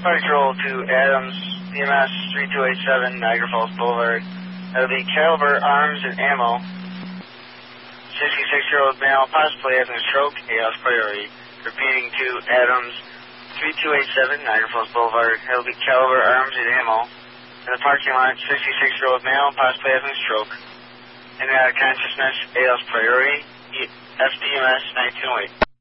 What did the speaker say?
Patrol to Adams, EMS 3287, Niagara Falls Boulevard. That'll be Caliber Arms and Ammo. 66-year-old male, possibly having a stroke, ALS priority. Repeating to Adams, 3287, Niagara Falls Boulevard. That'll be Caliber Arms and Ammo. In the parking lot, 66-year-old male, possibly having a stroke. In and out of consciousness, ALS priority, FDMS 1908.